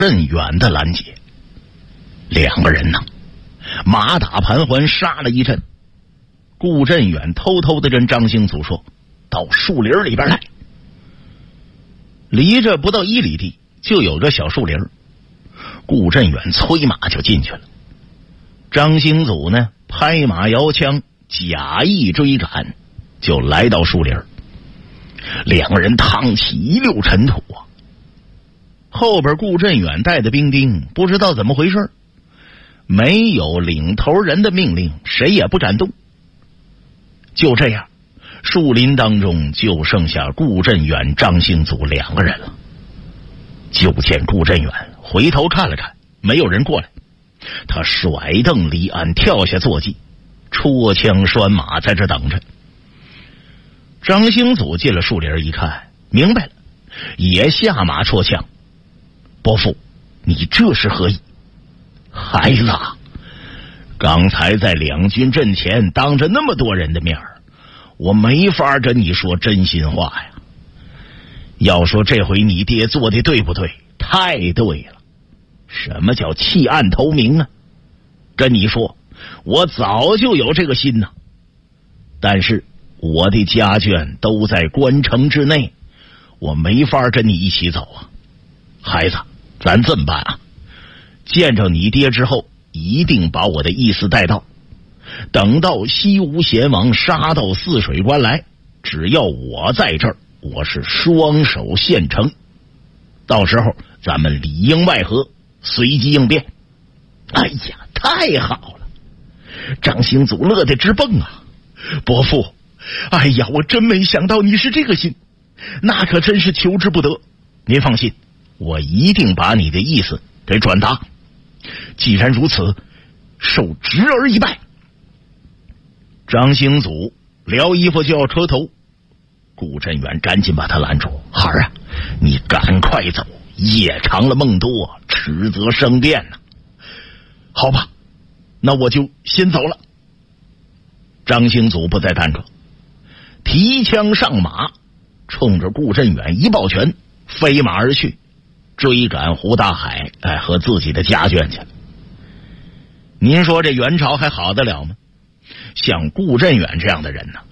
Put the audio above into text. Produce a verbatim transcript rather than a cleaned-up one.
镇远的拦截。两个人呢，马打盘桓，杀了一阵。顾镇远偷偷的跟张兴祖说：“到树林里边来。”离着不到一里地，就有个小树林。顾镇远催马就进去了。张兴祖呢，拍马摇枪，假意追赶，就来到树林。两个人趟起一溜尘土啊！后边顾镇远带的兵丁不知道怎么回事，没有领头人的命令，谁也不敢动。就这样，树林当中就剩下顾镇远、张兴祖两个人了。就见顾镇远回头看了看，没有人过来，他甩蹬离鞍，跳下坐骑，戳枪拴马，在这等着。张兴祖进了树林一看，明白了，也下马戳枪。伯父，你这是何意？孩子，刚才在两军阵前，当着那么多人的面，我没法跟你说真心话呀。要说这回你爹做的对不对？太对了。什么叫弃暗投明啊？跟你说，我早就有这个心呐。但是我的家眷都在关城之内，我没法跟你一起走啊。孩子，咱这么办啊，见着你爹之后，一定把我的意思带到。等到西吴贤王杀到泗水关来，只要我在这儿，我是双手献城。到时候咱们里应外合，随机应变。哎呀，太好了！张兴祖乐得直蹦啊！伯父，哎呀，我真没想到你是这个心，那可真是求之不得。您放心，我一定把你的意思给转达。既然如此，受侄儿一拜。张兴祖撩衣服就要磕头，顾镇远赶紧把他拦住：“孩儿啊，你赶快走，夜长了梦多，迟则生变呐。”好吧，那我就先走了。张兴祖不再耽搁，提枪上马，冲着顾镇远一抱拳，飞马而去，追赶胡大海，哎，和自己的家眷去了。您说这元朝还好得了吗？像顾镇远这样的人呢，